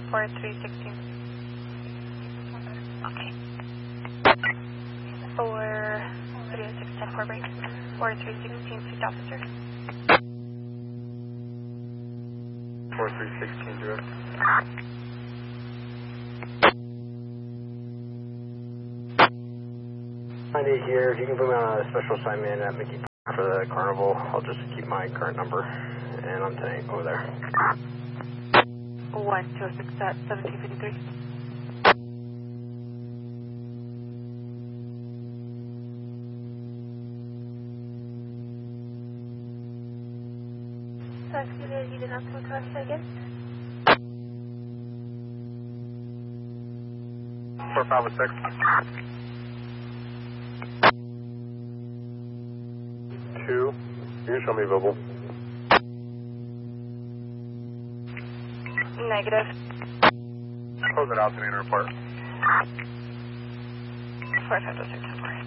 4316. Okay. 4 break. 4316, seat officer. 4316, direct. Here, if you can put me on a special assignment at Mickey for the carnival, I'll just keep my current number, and I'm 10 over there. 1206 at 1753. Excuse me, you did not come across that again? 4506. 2, you can show me Vobel. Negative. Close it out to me and report. 4506.